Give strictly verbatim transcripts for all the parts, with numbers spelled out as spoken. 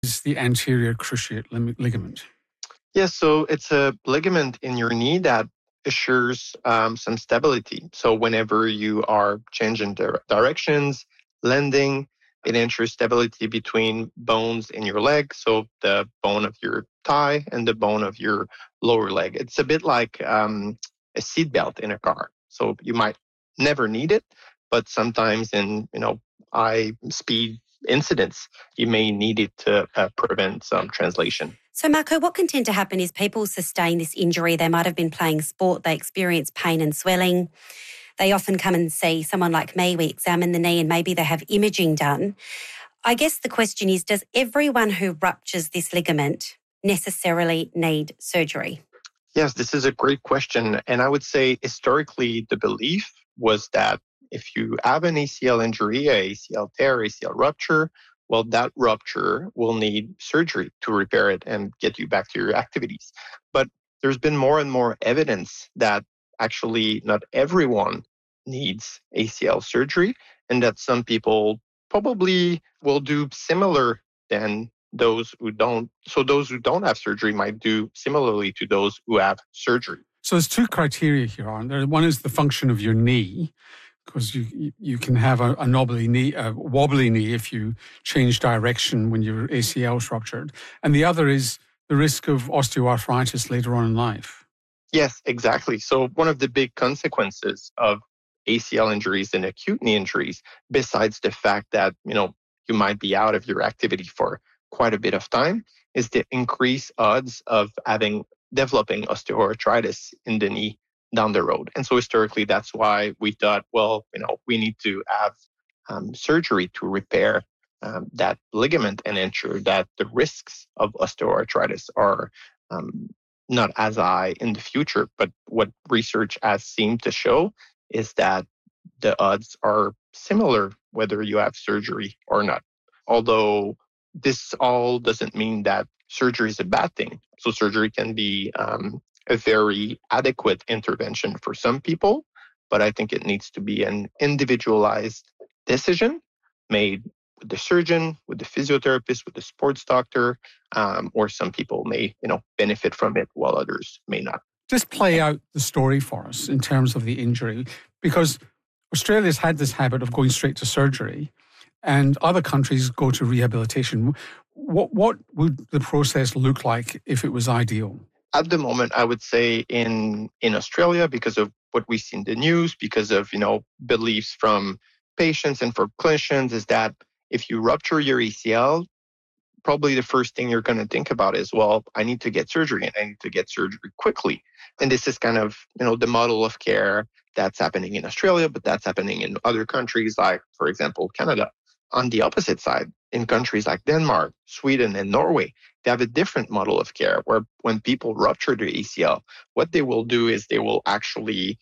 is the anterior cruciate lim- ligament? Yes, so it's a ligament in your knee that assures um, some stability. So whenever you are changing dir- directions, landing, it ensures stability between bones in your leg, so the bone of your thigh and the bone of your lower leg. It's a bit like um, a seatbelt in a car. So you might never need it, but sometimes in you know high speed incidents, you may need it to uh, prevent some translation. So, Marco, what can tend to happen is people sustain this injury. They might have been playing sport, they experience pain and swelling. They often come and see someone like me. We examine the knee and maybe they have imaging done. I guess the question is, does everyone who ruptures this ligament necessarily need surgery? Yes, this is a great question. And I would say historically, the belief was that if you have an A C L injury, a ACL tear, A C L rupture, well, that rupture will need surgery to repair it and get you back to your activities. But there's been more and more evidence that actually not everyone needs A C L surgery, and that some people probably will do similar than those who don't. So those who don't have surgery might do similarly to those who have surgery. So there's two criteria here, aren't there? One is the function of your knee, because you you can have a, a knobbly knee, a wobbly knee if you change direction when your A C L is ruptured. And the other is the risk of osteoarthritis later on in life. Yes, exactly. So one of the big consequences of A C L injuries and acute knee injuries, besides the fact that, you know, you might be out of your activity for quite a bit of time, is the increased odds of having developing osteoarthritis in the knee down the road. And so historically, that's why we thought, well, you know, we need to have um, surgery to repair um, that ligament and ensure that the risks of osteoarthritis are um, not as high in the future. But what research has seemed to show is that the odds are similar whether you have surgery or not. Although this all doesn't mean that surgery is a bad thing. So surgery can be um, a very adequate intervention for some people, but I think it needs to be an individualized decision made with the surgeon, with the physiotherapist, with the sports doctor, um, or some people may, you know, benefit from it while others may not. Just play out the story for us in terms of the injury, because Australia's had this habit of going straight to surgery, and other countries go to rehabilitation. What what would the process look like if it was ideal? At the moment, I would say in in Australia, because of what we see in the news, because of, you know, beliefs from patients and from clinicians, is that if you rupture your A C L, probably the first thing you're going to think about is, well, I need to get surgery and I need to get surgery quickly. And this is kind of, you know, the model of care that's happening in Australia, but that's happening in other countries like, for example, Canada. On the opposite side, in countries like Denmark, Sweden, and Norway, they have a different model of care where when people rupture their A C L, what they will do is they will actually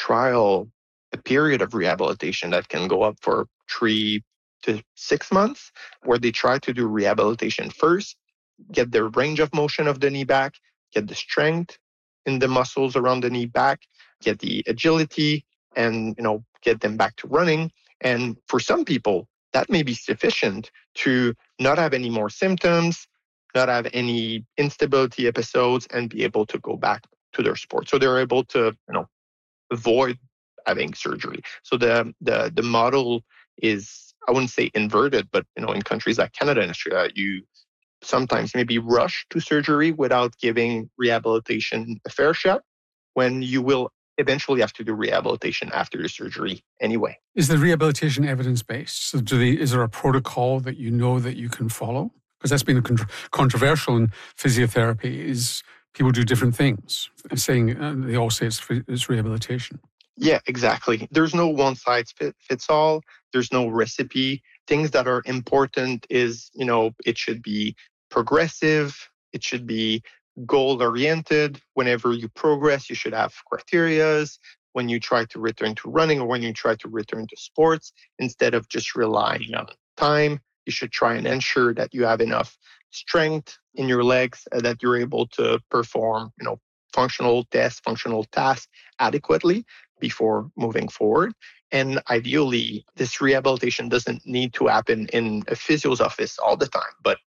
trial a period of rehabilitation that can go up for three to six months, where they try to do rehabilitation first, get the range of motion of the knee back, get the strength in the muscles around the knee back, get the agility, and, you know, get them back to running. And for some people, that may be sufficient to not have any more symptoms, not have any instability episodes, and be able to go back to their sport. So they're able to, you know, avoid having surgery. So the the the model is, I wouldn't say inverted, but, you know, in countries like Canada and Australia, you sometimes maybe rush to surgery without giving rehabilitation a fair shot, when you will eventually have to do rehabilitation after the surgery anyway. Is the rehabilitation evidence-based? So do they, is there a protocol that you know that you can follow? Because that's been con- controversial in physiotherapy, is people do different things, saying uh, they all say it's, it's rehabilitation. Yeah, exactly. There's no one size fit, fits all. There's no recipe. Things that are important is, you know, it should be progressive. It should be goal-oriented. Whenever you progress, you should have criterias. When you try to return to running or when you try to return to sports, instead of just relying on time, you should try and ensure that you have enough strength in your legs, uh, that you're able to perform, you know, functional tests, functional tasks adequately before moving forward. And ideally, this rehabilitation doesn't need to happen in a physio's office all the time, but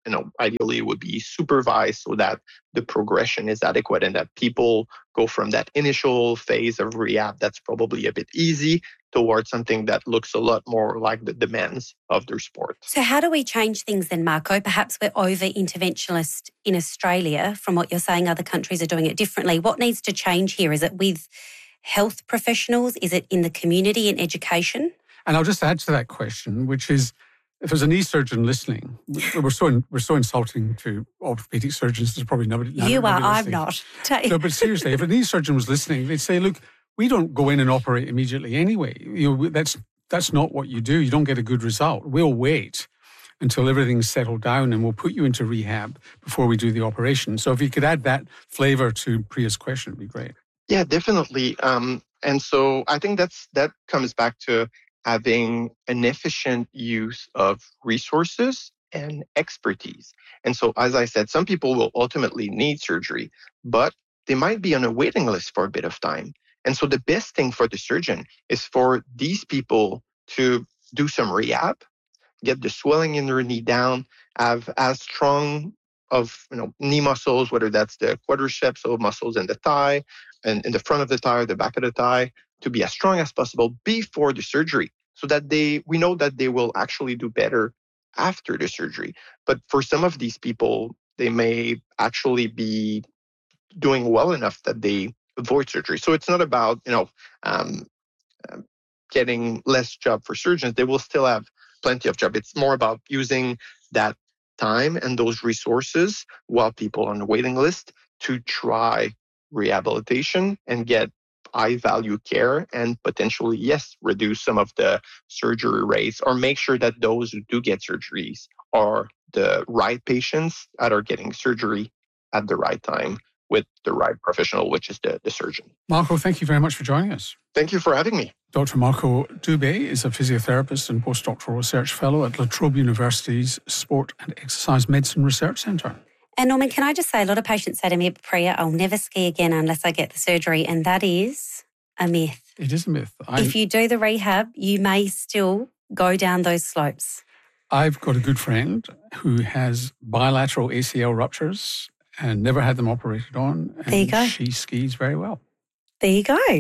you know, ideally it would be supervised so that the progression is adequate and that people go from that initial phase of rehab that's probably a bit easy towards something that looks a lot more like the demands of their sport. So how do we change things then, Marco? Perhaps we're over-interventionist in Australia. From what you're saying, other countries are doing it differently. What needs to change here? Is it with health professionals? Is it in the community and education? And I'll just add to that question, which is, if there's a knee surgeon listening, we're so we're so insulting to orthopedic surgeons. There's probably nobody. You nobody are. listening. I'm not. No, but seriously, if a knee surgeon was listening, they'd say, "Look, we don't go in and operate immediately anyway. You know, that's that's not what you do. You don't get a good result. We'll wait until everything's settled down, and we'll put you into rehab before we do the operation." So, if you could add that flavour to Priya's question, it'd be great. Yeah, definitely. Um, and so I think that's that comes back to having an efficient use of resources and expertise. And so, as I said, some people will ultimately need surgery, but they might be on a waiting list for a bit of time. And so the best thing for the surgeon is for these people to do some rehab, get the swelling in their knee down, have as strong of you know knee muscles, whether that's the quadriceps or muscles in the thigh and in the front of the thigh or the back of the thigh, to be as strong as possible before the surgery, so that they we know that they will actually do better after the surgery. But for some of these people, they may actually be doing well enough that they avoid surgery. So it's not about you know um, um, getting less job for surgeons. They will still have plenty of job. It's more about using that time and those resources while people on the waiting list to try rehabilitation and get high value care and potentially, yes, reduce some of the surgery rates or make sure that those who do get surgeries are the right patients that are getting surgery at the right time with the right professional, which is the, the surgeon. Marco, thank you very much for joining us. Thank you for having me. Doctor Marco Dubé is a physiotherapist and postdoctoral research fellow at La Trobe University's Sport and Exercise Medicine Research Centre. And Norman, can I just say, a lot of patients say to me, Priya, I'll never ski again unless I get the surgery. And that is a myth. It is a myth. I, if you do the rehab, you may still go down those slopes. I've got a good friend who has bilateral A C L ruptures and never had them operated on. And there you go. She skis very well. There you go.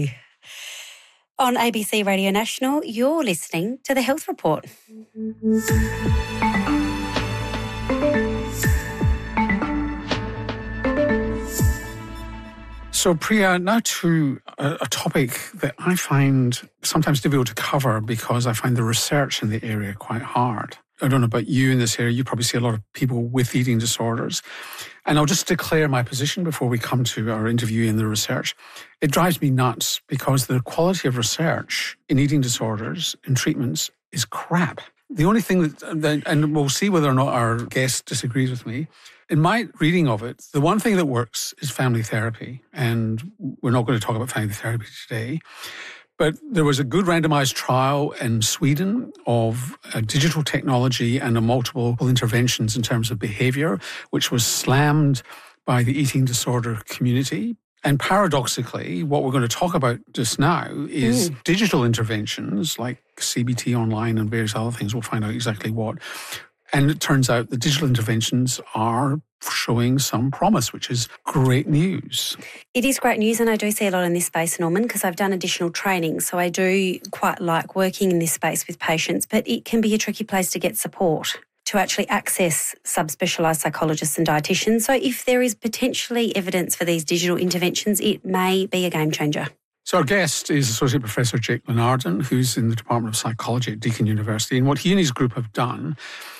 On A B C Radio National, you're listening to The Health Report. So, Priya, now to a, a topic that I find sometimes difficult to cover because I find the research in the area quite hard. I don't know about you in this area. You probably see a lot of people with eating disorders. And I'll just declare my position before we come to our interview in the research. It drives me nuts because the quality of research in eating disorders and treatments is crap. The only thing that, that, and we'll see whether or not our guest disagrees with me, in my reading of it, the one thing that works is family therapy. And we're not going to talk about family therapy today. But there was a good randomized trial in Sweden of a digital technology and a multiple interventions in terms of behavior, which was slammed by the eating disorder community. And paradoxically, what we're going to talk about just now is mm. digital interventions like C B T online and various other things. We'll find out exactly what. And it turns out the digital interventions are showing some promise, which is great news. It is great news, and I do see a lot in this space, Norman, because I've done additional training. So I do quite like working in this space with patients, but it can be a tricky place to get support, to actually access subspecialised psychologists and dietitians. So if there is potentially evidence for these digital interventions, it may be a game changer. So our guest is Associate Professor Jake Lenardon, who's in the Department of Psychology at Deakin University. And what he and his group have done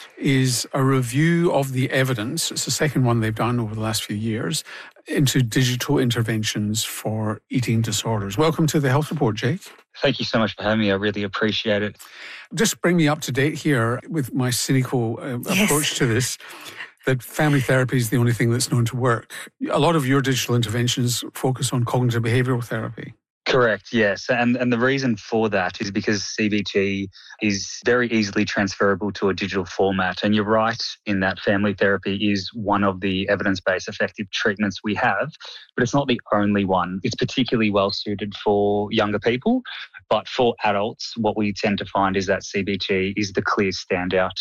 is a review of the evidence. It's the second one they've done over the last few years into digital interventions for eating disorders. Welcome to the Health Report, Jake. Thank you so much for having me. I really appreciate it. Just bring me up to date here with my cynical uh, yes. approach to this, that family therapy is the only thing that's known to work. A lot of your digital interventions focus on cognitive behavioural therapy. Correct, yes. And and the reason for that is because C B T is very easily transferable to a digital format. And you're right in that family therapy is one of the evidence-based effective treatments we have, but it's not the only one. It's particularly well suited for younger people, but for adults, what we tend to find is that C B T is the clear standout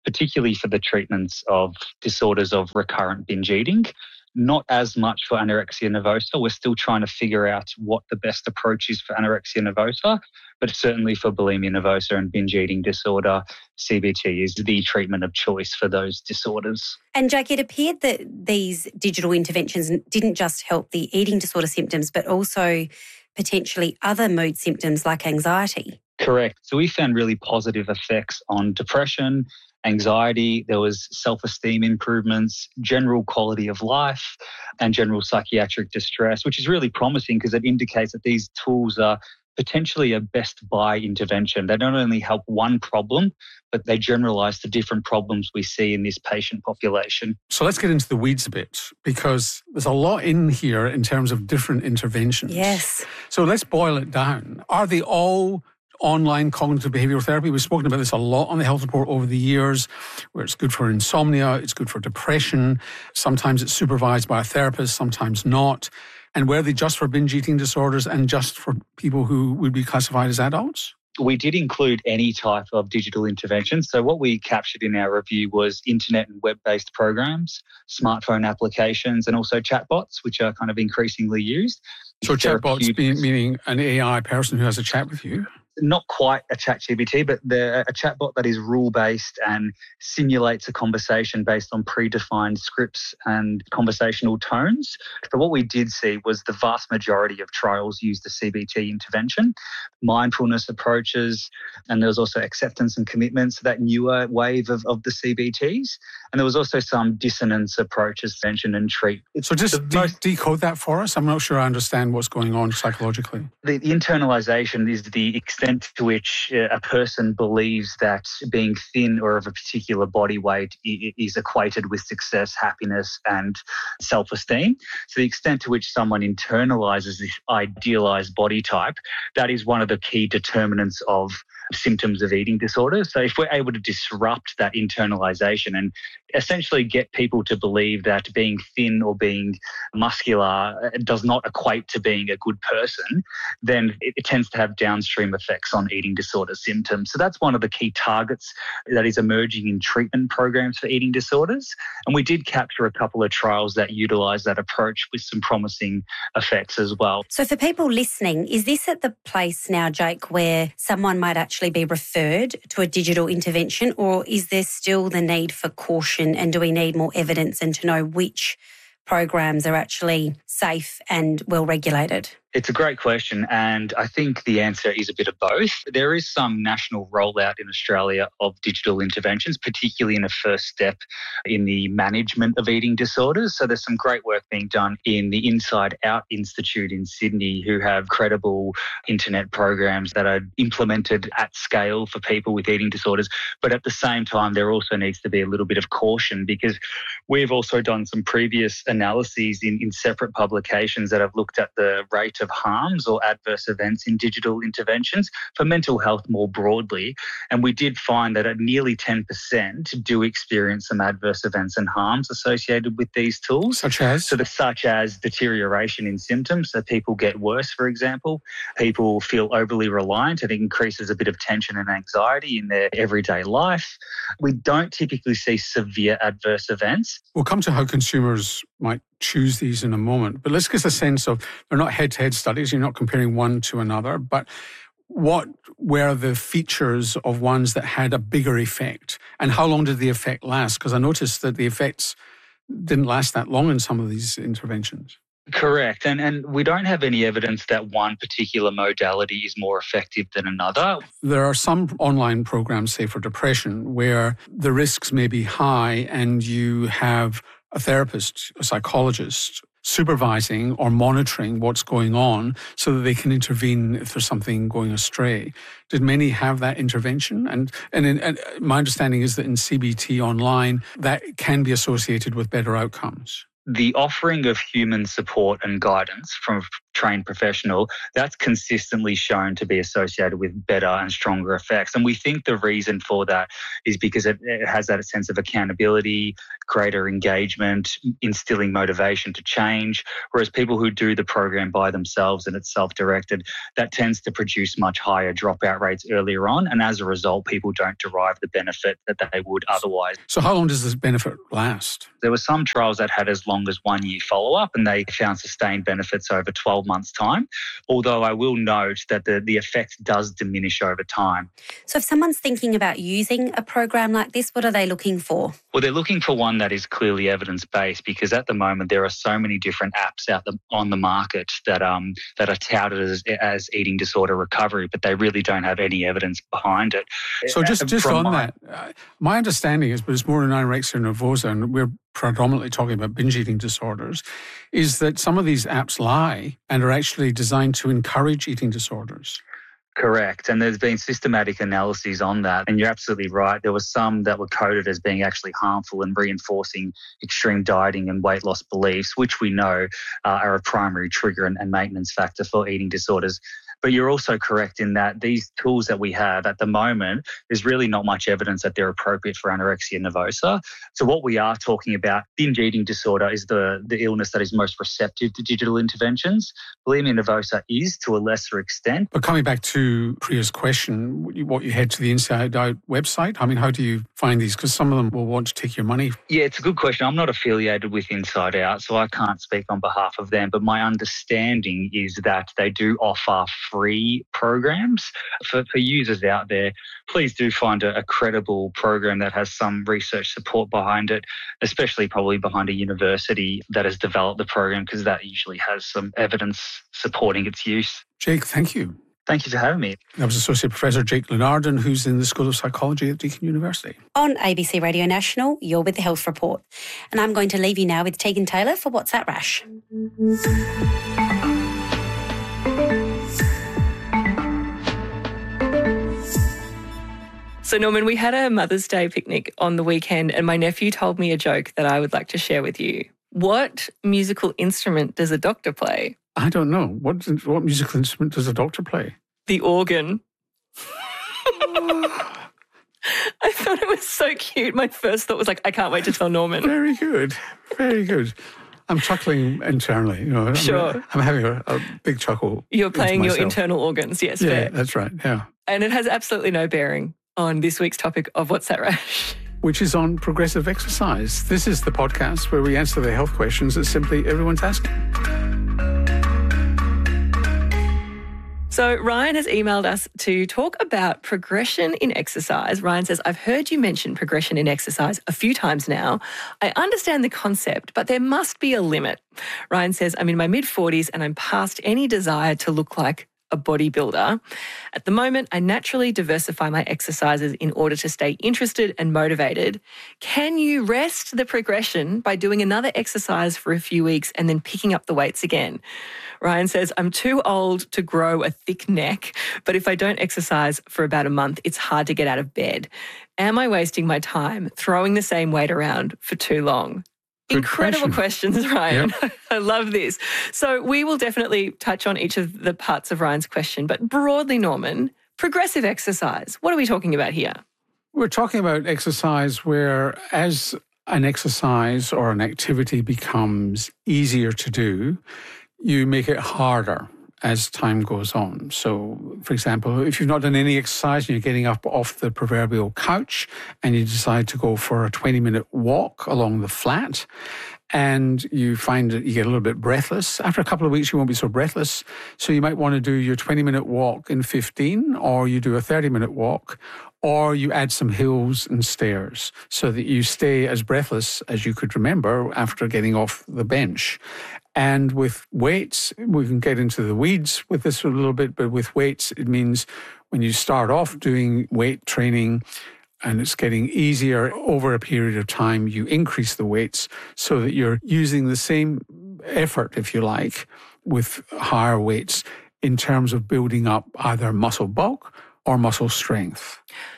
particularly for the treatments of disorders of recurrent binge eating. Not as much for anorexia nervosa. We're still trying to figure out what the best approach is for anorexia nervosa, but certainly for bulimia nervosa and binge eating disorder, C B T is the treatment of choice for those disorders. And Jake, it appeared that these digital interventions didn't just help the eating disorder symptoms, but also potentially other mood symptoms like anxiety. Correct. So we found really positive effects on depression, anxiety, there was self-esteem improvements, general quality of life, and general psychiatric distress, which is really promising because it indicates that these tools are potentially a best buy intervention. They not only help one problem, but they generalize to different problems we see in this patient population. So let's get into the weeds a bit, because there's a lot in here in terms of different interventions. Yes. So let's boil it down. Are they all online cognitive behavioural therapy? We've spoken about this a lot on the Health Report over the years, where it's good for insomnia, it's good for depression. Sometimes it's supervised by a therapist, sometimes not. And were they just for binge eating disorders and just for people who would be classified as adults? We did include any type of digital intervention. So what we captured in our review was internet and web-based programs, smartphone applications, and also chatbots, which are kind of increasingly used. So chatbots being, meaning an A I person who has a chat with you? Not quite a ChatGPT, but they're a chatbot that is rule-based and simulates a conversation based on predefined scripts and conversational tones. So what we did see was the vast majority of trials used a C B T intervention, mindfulness approaches, and there was also acceptance and commitment, so that newer wave of, of the C B Ts. And there was also some dissonance approaches, mention and treat. So just de- most, decode that for us. I'm not sure I understand what's going on psychologically. The, the internalization is the extent to which a person believes that being thin or of a particular body weight is equated with success, happiness, and self-esteem. So the extent to which someone internalizes this idealized body type, that is one of the key determinants of symptoms of eating disorders. So if we're able to disrupt that internalization and essentially get people to believe that being thin or being muscular does not equate to being a good person, then it, it tends to have downstream effects on eating disorder symptoms. So that's one of the key targets that is emerging in treatment programs for eating disorders. And we did capture a couple of trials that utilize that approach with some promising effects as well. So for people listening, is this at the place now, Jake, where someone might actually be referred to a digital intervention, or is there still the need for caution, and do we need more evidence and to know which programs are actually safe and well regulated? It's a great question, and I think the answer is a bit of both. There is some national rollout in Australia of digital interventions, particularly in a first step in the management of eating disorders. So there's some great work being done in the Inside Out Institute in Sydney, who have credible internet programs that are implemented at scale for people with eating disorders. But at the same time, there also needs to be a little bit of caution, because we've also done some previous analyses in, in separate publications that have looked at the rate of of harms or adverse events in digital interventions for mental health more broadly. And we did find that at nearly ten percent do experience some adverse events and harms associated with these tools. Such as? So the, such as deterioration in symptoms. So people get worse, for example. People feel overly reliant. It increases a bit of tension and anxiety in their everyday life. We don't typically see severe adverse events. We'll come to how consumers might choose these in a moment, but let's get a sense of, they're not head-to-head studies, you're not comparing one to another, but what were the features of ones that had a bigger effect, and how long did the effect last? Because I noticed that the effects didn't last that long in some of these interventions. Correct. And and we don't have any evidence that one particular modality is more effective than another. There are some online programs, say for depression, where the risks may be high and you have a therapist, a psychologist, supervising or monitoring what's going on so that they can intervene if there's something going astray. Did many have that intervention? And and, in, and my understanding is that in C B T online, that can be associated with better outcomes. The offering of human support and guidance from trained professional, that's consistently shown to be associated with better and stronger effects. And we think the reason for that is because it, it has that sense of accountability, greater engagement, instilling motivation to change. Whereas people who do the program by themselves and it's self-directed, that tends to produce much higher dropout rates earlier on. And as a result, people don't derive the benefit that they would otherwise. So how long does this benefit last? There were some trials that had as long as one year follow-up, and they found sustained benefits over twelve months' time. Although I will note that the, the effect does diminish over time. So if someone's thinking about using a program like this, what are they looking for? Well, they're looking for one that is clearly evidence-based, because at the moment there are so many different apps out the, on the market that um that are touted as, as eating disorder recovery, but they really don't have any evidence behind it. So just, just From on my, that, uh, my understanding is, but it's more in anorexia nervosa, and we're predominantly talking about binge eating disorders, is that some of these apps lie and are actually designed to encourage eating disorders. Correct. And there's been systematic analyses on that. And you're absolutely right. There were some that were coded as being actually harmful and reinforcing extreme dieting and weight loss beliefs, which we know uh, are a primary trigger and, and maintenance factor for eating disorders. But you're also correct in that these tools that we have at the moment, there's really not much evidence that they're appropriate for anorexia nervosa. So what we are talking about, binge eating disorder, is the, the illness that is most receptive to digital interventions. Bulimia nervosa is to a lesser extent. But coming back to Priya's question, what you head to the Inside Out website, I mean, how do you find these? Because some of them will want to take your money. Yeah, it's a good question. I'm not affiliated with Inside Out, so I can't speak on behalf of them. But my understanding is that they do offer free programs. For, for users out there, please do find a, a credible program that has some research support behind it, especially probably behind a university that has developed the program, because that usually has some evidence supporting its use. Jake, thank you. Thank you for having me. That was Associate Professor Jake Lenardon, who's in the School of Psychology at Deakin University. On A B C Radio National, you're with the Health Report. And I'm going to leave you now with Tegan Taylor for What's That Rash? So, Norman, we had a Mother's Day picnic on the weekend and my nephew told me a joke that I would like to share with you. What musical instrument does a doctor play? I don't know. What what musical instrument does a doctor play? The organ. I thought it was so cute. My first thought was like, I can't wait to tell Norman. Very good. Very good. I'm chuckling internally. You know, I'm, sure. I'm having a, a big chuckle. You're playing your internal organs. Yes, yeah, fair. That's right. Yeah. And it has absolutely no bearing on this week's topic of What's That Rash? Which is on progressive exercise. This is the podcast where we answer the health questions that simply everyone's asking. So Ryan has emailed us to talk about progression in exercise. Ryan says, I've heard you mention progression in exercise a few times now. I understand the concept, but there must be a limit. Ryan says, I'm in my mid-forties and I'm past any desire to look like a bodybuilder. At the moment, I naturally diversify my exercises in order to stay interested and motivated. Can you rest the progression by doing another exercise for a few weeks and then picking up the weights again? Ryan says, I'm too old to grow a thick neck, but if I don't exercise for about a month, it's hard to get out of bed. Am I wasting my time throwing the same weight around for too long? Good Incredible question. questions, Ryan. Yep. I love this. So we will definitely touch on each of the parts of Ryan's question, but broadly, Norman, progressive exercise, what are we talking about here? We're talking about exercise where as an exercise or an activity becomes easier to do, you make it harder as time goes on. So, for example, if you've not done any exercise and you're getting up off the proverbial couch and you decide to go for a twenty-minute walk along the flat and you find that you get a little bit breathless, after a couple of weeks you won't be so breathless. So you might want to do your twenty-minute walk in fifteen, or you do a thirty-minute walk, or you add some hills and stairs so that you stay as breathless as you could remember after getting off the bench. And with weights, we can get into the weeds with this a little bit, but with weights, it means when you start off doing weight training and it's getting easier over a period of time, you increase the weights so that you're using the same effort, if you like, with higher weights in terms of building up either muscle bulk or muscle strength.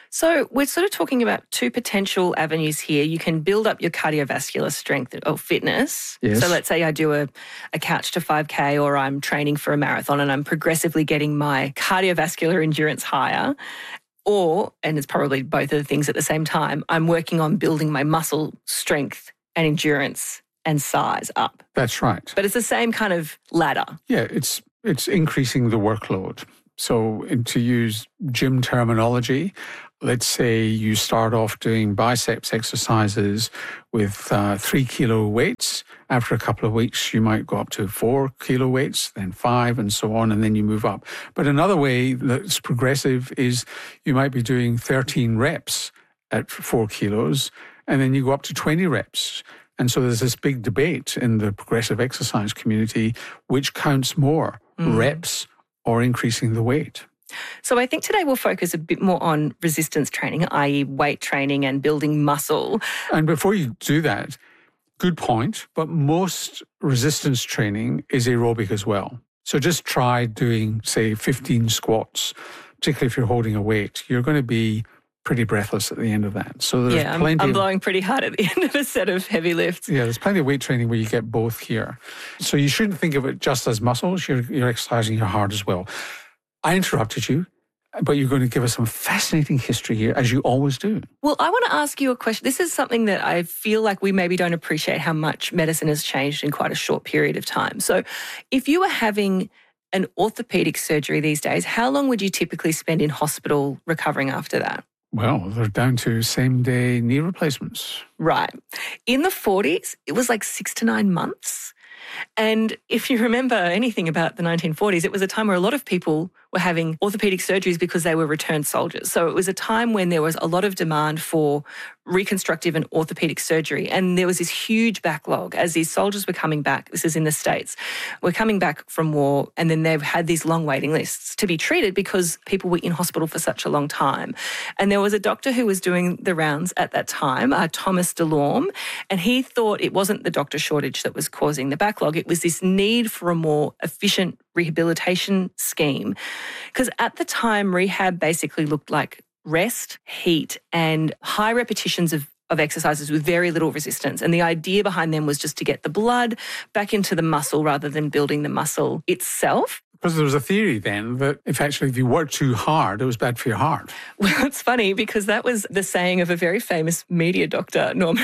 So we're sort of talking about two potential avenues here. You can build up your cardiovascular strength or fitness. Yes. So let's say I do a, a couch to five K, or I'm training for a marathon and I'm progressively getting my cardiovascular endurance higher. Or, and it's probably both of the things at the same time, I'm working on building my muscle strength and endurance and size up. That's right. But it's the same kind of ladder. Yeah, it's it's increasing the workload. So in, to use gym terminology, let's say you start off doing biceps exercises with uh, three kilo weights. After a couple of weeks, you might go up to four kilo weights, then five, and so on, and then you move up. But another way that's progressive is you might be doing thirteen reps at four kilos, and then you go up to twenty reps. And so there's this big debate in the progressive exercise community, which counts more, mm. reps or increasing the weight. So I think today we'll focus a bit more on resistance training, that is weight training and building muscle. And before you do that, good point, but most resistance training is aerobic as well. So just try doing, say, fifteen squats, particularly if you're holding a weight. You're going to be pretty breathless at the end of that. So there's yeah, plenty I'm, I'm of, blowing pretty hard at the end of a set of heavy lifts. Yeah, there's plenty of weight training where you get both here. So you shouldn't think of it just as muscles. You're, you're exercising your heart as well. I interrupted you, but you're going to give us some fascinating history here, as you always do. Well, I want to ask you a question. This is something that I feel like we maybe don't appreciate how much medicine has changed in quite a short period of time. So if you were having an orthopedic surgery these days, how long would you typically spend in hospital recovering after that? Well, they're down to same-day knee replacements. Right. In the forties, it was like six to nine months. And if you remember anything about the nineteen forties, it was a time where a lot of people were having orthopedic surgeries because they were returned soldiers. So it was a time when there was a lot of demand for reconstructive and orthopedic surgery. And there was this huge backlog as these soldiers were coming back. This is in the States. Were coming back from war, and then they've had these long waiting lists to be treated because people were in hospital for such a long time. And there was a doctor who was doing the rounds at that time, uh, Thomas DeLorme, and he thought it wasn't the doctor shortage that was causing the backlog. It was this need for a more efficient rehabilitation scheme. Because at the time, rehab basically looked like rest, heat, and high repetitions of, of exercises with very little resistance. And the idea behind them was just to get the blood back into the muscle rather than building the muscle itself. Because there was a theory then that if actually if you worked too hard, it was bad for your heart. Well, it's funny because that was the saying of a very famous media doctor, Norman.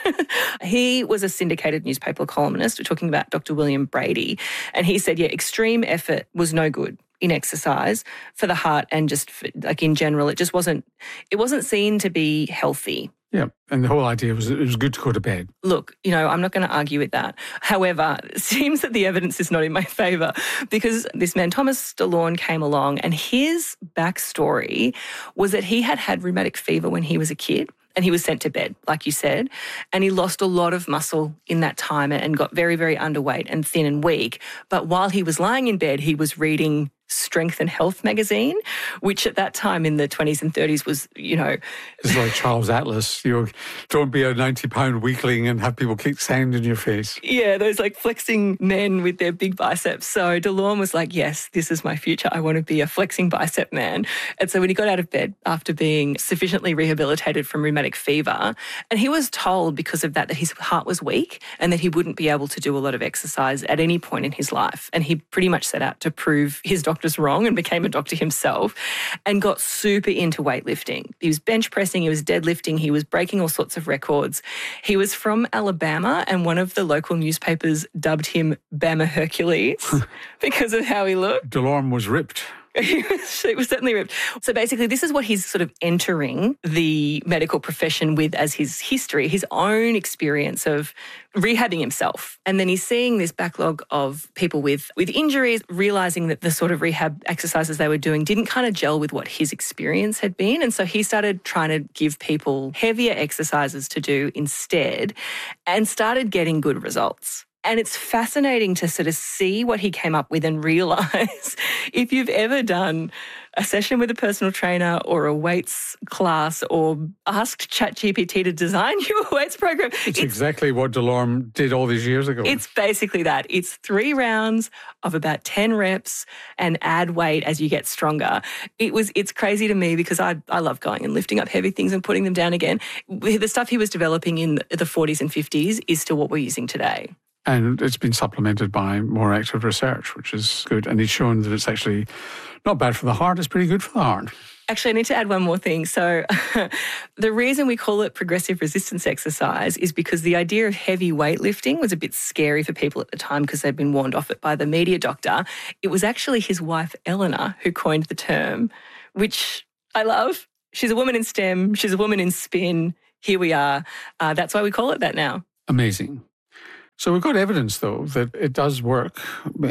He was a syndicated newspaper columnist. We're talking about Doctor William Brady. And he said, yeah, extreme effort was no good in exercise for the heart and just for, like in general, it just wasn't, it wasn't seen to be healthy. Yeah, and the whole idea was it was good to go to bed. Look, you know, I'm not going to argue with that. However, it seems that the evidence is not in my favour because this man, Thomas DeLorme, came along and his backstory was that he had had rheumatic fever when he was a kid. And he was sent to bed, like you said, and he lost a lot of muscle in that time and got very, very underweight and thin and weak. But while he was lying in bed, he was reading Strength and Health magazine, which at that time in the twenties and thirties was, you know... It's like Charles Atlas. You know, don't be a ninety-pound weakling and have people kick sand in your face. Yeah, those like flexing men with their big biceps. So DeLorme was like, yes, this is my future. I want to be a flexing bicep man. And so when he got out of bed after being sufficiently rehabilitated from rheumatic fever, and he was told because of that that his heart was weak and that he wouldn't be able to do a lot of exercise at any point in his life. And he pretty much set out to prove his doctor wrong and became a doctor himself and got super into weightlifting. He was bench pressing, he was deadlifting, he was breaking all sorts of records. He was from Alabama and one of the local newspapers dubbed him Bama Hercules because of how he looked. DeLorme was ripped. He was, it was certainly ripped. So basically, this is what he's sort of entering the medical profession with as his history, his own experience of rehabbing himself. And then he's seeing this backlog of people with, with injuries, realising that the sort of rehab exercises they were doing didn't kind of gel with what his experience had been. And so he started trying to give people heavier exercises to do instead and started getting good results. And it's fascinating to sort of see what he came up with and realise if you've ever done a session with a personal trainer or a weights class or asked ChatGPT to design you a weights program. It's, it's exactly what DeLorme did all these years ago. It's basically that. It's three rounds of about ten reps and add weight as you get stronger. It was, it's crazy to me because I, I love going and lifting up heavy things and putting them down again. The stuff he was developing in the forties and fifties is still what we're using today. And it's been supplemented by more active research, which is good. And it's shown that it's actually not bad for the heart, it's pretty good for the heart. Actually, I need to add one more thing. So the reason we call it progressive resistance exercise is because the idea of heavy weightlifting was a bit scary for people at the time because they'd been warned off it by the media doctor. It was actually his wife, Eleanor, who coined the term, which I love. She's a woman in STEM. She's a woman in spin. Here we are. Uh, that's why we call it that now. Amazing. So we've got evidence, though, that it does work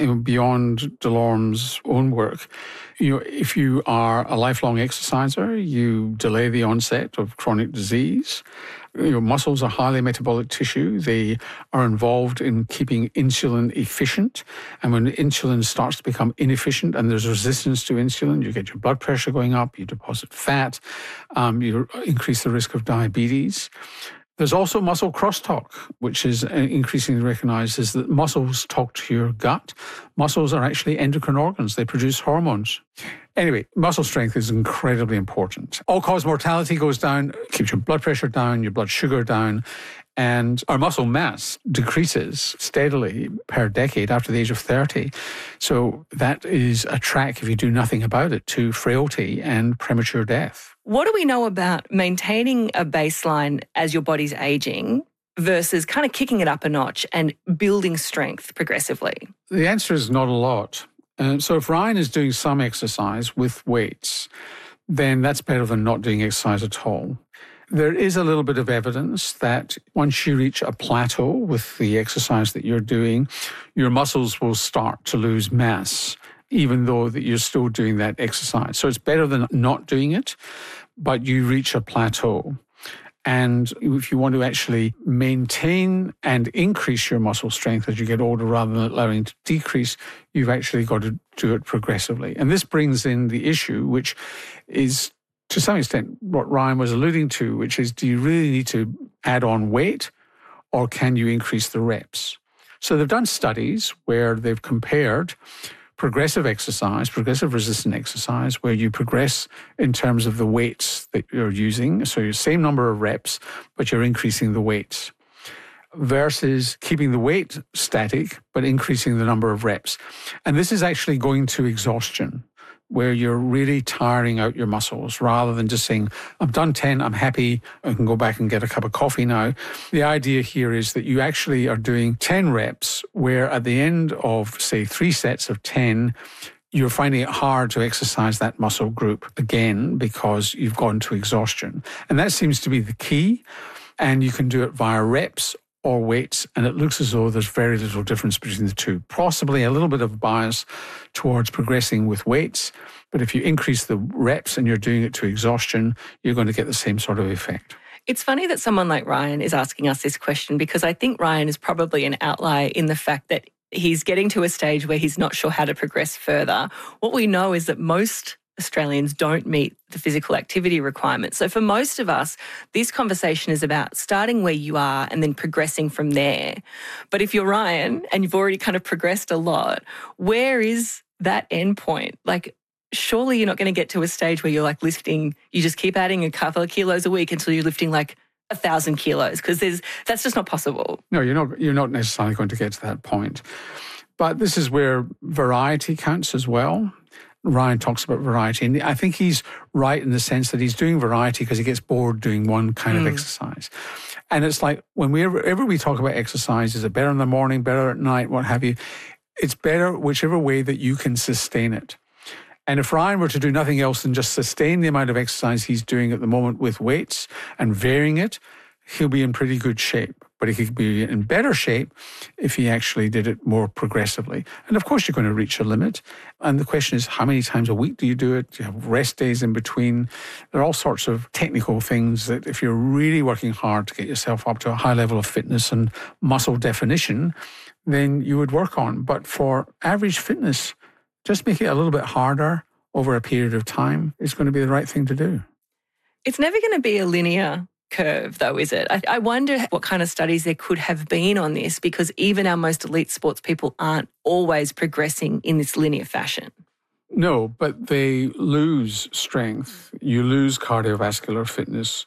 beyond DeLorme's own work. You know, if you are a lifelong exerciser, you delay the onset of chronic disease. Your muscles are highly metabolic tissue. They are involved in keeping insulin efficient. And when insulin starts to become inefficient and there's resistance to insulin, you get your blood pressure going up, you deposit fat, um, you increase the risk of diabetes. There's also muscle crosstalk, which is increasingly recognized as that muscles talk to your gut. Muscles are actually endocrine organs. They produce hormones. Anyway, muscle strength is incredibly important. All-cause mortality goes down, keeps your blood pressure down, your blood sugar down, and our muscle mass decreases steadily per decade after the age of thirty. So that is a track, if you do nothing about it, to frailty and premature death. What do we know about maintaining a baseline as your body's aging versus kind of kicking it up a notch and building strength progressively? The answer is not a lot. Uh, so if Ryan is doing some exercise with weights, then that's better than not doing exercise at all. There is a little bit of evidence that once you reach a plateau with the exercise that you're doing, your muscles will start to lose mass, even though that you're still doing that exercise. So it's better than not doing it, but you reach a plateau. And if you want to actually maintain and increase your muscle strength as you get older rather than allowing it to decrease, you've actually got to do it progressively. And this brings in the issue, which is to some extent what Ryan was alluding to, which is, do you really need to add on weight or can you increase the reps? So they've done studies where they've compared progressive exercise, progressive resistant exercise, where you progress in terms of the weights that you're using. So your same number of reps, but you're increasing the weights, versus keeping the weight static, but increasing the number of reps. And this is actually going to exhaustion, where you're really tiring out your muscles rather than just saying, I've done ten, I'm happy, I can go back and get a cup of coffee now. The idea here is that you actually are doing ten reps, where at the end of, say, three sets of ten, you're finding it hard to exercise that muscle group again because you've gone to exhaustion. And that seems to be the key. And you can do it via reps or weights, and it looks as though there's very little difference between the two. Possibly a little bit of bias towards progressing with weights, but if you increase the reps and you're doing it to exhaustion, you're going to get the same sort of effect. It's funny that someone like Ryan is asking us this question because I think Ryan is probably an outlier in the fact that he's getting to a stage where he's not sure how to progress further. What we know is that most Australians don't meet the physical activity requirements. So for most of us, this conversation is about starting where you are and then progressing from there. But if you're Ryan and you've already kind of progressed a lot, where is that end point? Like, surely you're not going to get to a stage where you're like lifting, you just keep adding a couple of kilos a week until you're lifting like a thousand kilos, because there's that's just not possible. No, you're not, you're not necessarily going to get to that point. But this is where variety counts as well. Ryan talks about variety, and I think he's right in the sense that he's doing variety because he gets bored doing one kind mm. of exercise. And it's like when we ever we talk about exercise, is it better in the morning, better at night, what have you? It's better whichever way that you can sustain it. And if Ryan were to do nothing else than just sustain the amount of exercise he's doing at the moment with weights and varying it, he'll be in pretty good shape. but he could be in better shape if he actually did it more progressively. And of course, you're going to reach a limit. And the question is, how many times a week do you do it? Do you have rest days in between? There are all sorts of technical things that if you're really working hard to get yourself up to a high level of fitness and muscle definition, then you would work on. But for average fitness, just make it a little bit harder over a period of time is going to be the right thing to do. It's never going to be a linear curve, though, is it? I, I wonder what kind of studies there could have been on this, because even our most elite sports people aren't always progressing in this linear fashion. No, but they lose strength, you lose cardiovascular fitness,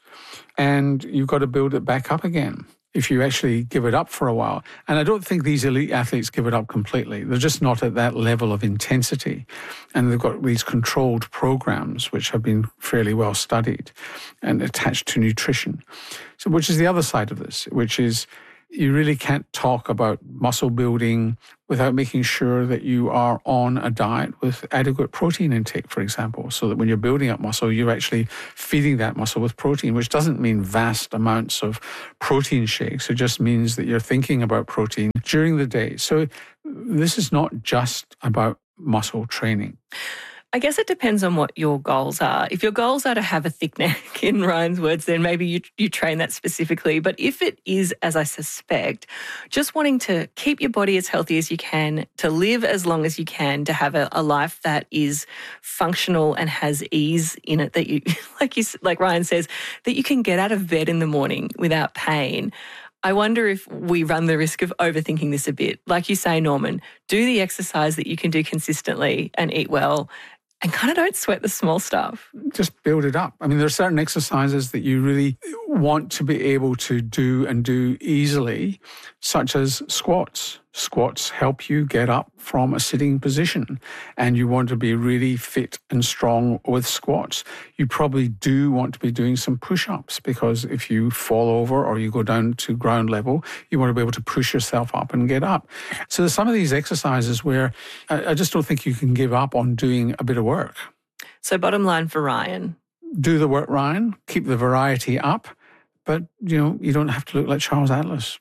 and you've got to build it back up again if you actually give it up for a while. And I don't think these elite athletes give it up completely. They're just not at that level of intensity. And they've got these controlled programs which have been fairly well studied and attached to nutrition. So, which is the other side of this, which is you really can't talk about muscle building without making sure that you are on a diet with adequate protein intake, for example, so that when you're building up muscle, you're actually feeding that muscle with protein, which doesn't mean vast amounts of protein shakes. It just means that you're thinking about protein during the day. So this is not just about muscle training. I guess it depends on what your goals are. If your goals are to have a thick neck, in Ryan's words, then maybe you, you train that specifically. But if it is, as I suspect, just wanting to keep your body as healthy as you can, to live as long as you can, to have a, a life that is functional and has ease in it, that you, like you, like Ryan says, that you can get out of bed in the morning without pain, I wonder if we run the risk of overthinking this a bit. Like you say, Norman, do the exercise that you can do consistently and eat well, and kind of don't sweat the small stuff. Just build it up. I mean, there are certain exercises that you really want to be able to do and do easily, such as squats. Squats help you get up from a sitting position, and you want to be really fit and strong with squats. You probably do want to be doing some push-ups, because if you fall over or you go down to ground level, you want to be able to push yourself up and get up. So there's some of these exercises where I, I just don't think you can give up on doing a bit of work. So bottom line for Ryan. Do the work, Ryan. Keep the variety up. But, you know, you don't have to look like Charles Atlas.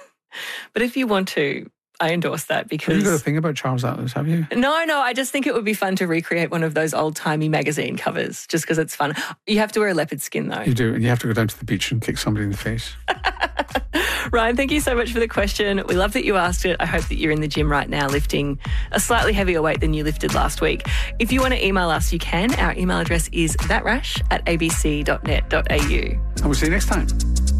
But if you want to, I endorse that, because... Have you got a thing about Charles Atlas, have you? No, no, I just think it would be fun to recreate one of those old-timey magazine covers, just because it's fun. You have to wear a leopard skin, though. You do, and you have to go down to the beach and kick somebody in the face. Ryan, thank you so much for the question. We love that you asked it. I hope that you're in the gym right now lifting a slightly heavier weight than you lifted last week. If you want to email us, you can. Our email address is thatrash at abc dot net dot a u. And we'll see you next time.